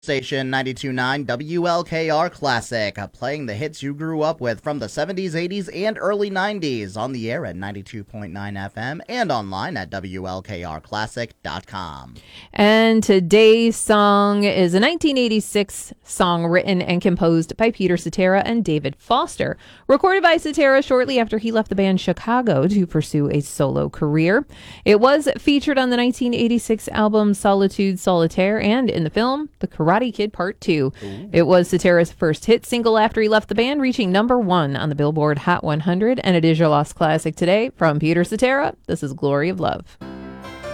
Station 92.9 WLKR Classic, playing the hits you grew up with from the 70s, 80s, and early 90s on the air at 92.9 FM and online at WLKRClassic.com. And today's song is a 1986 song written and composed by Peter Cetera and David Foster, recorded by Cetera shortly after he left the band Chicago to pursue a solo career. It was featured on the 1986 album Solitude Solitaire and in the film The Karate Kid Part 2. Ooh. It was Cetera's first hit single after he left the band, reaching #1 on the Billboard Hot 100, and it is your lost classic today from Peter Cetera. This is Glory of Love.